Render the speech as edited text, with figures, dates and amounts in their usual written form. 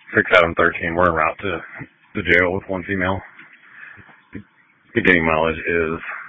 6 Adam 13. We're en route to the jail with one female. The getting mileage is